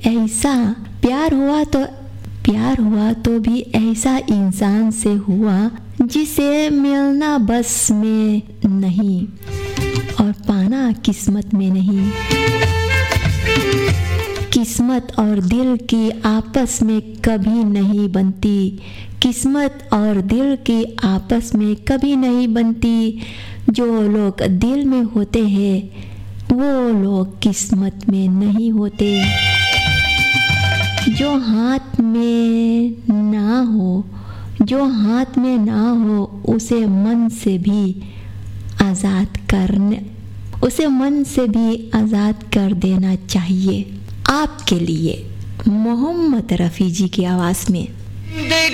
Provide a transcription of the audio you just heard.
ऐसा प्यार हुआ तो भी ऐसा इंसान से हुआ जिसे मिलना बस में नहीं और पाना किस्मत में नहीं। किस्मत और दिल की आपस में कभी नहीं बनती, किस्मत और दिल की आपस में कभी नहीं बनती। जो लोग दिल में होते हैं वो लोग किस्मत में नहीं होते। जो हाथ में ना हो उसे मन से भी आज़ाद कर देना चाहिए। आपके लिए मोहम्मद रफ़ी जी की आवाज़ में।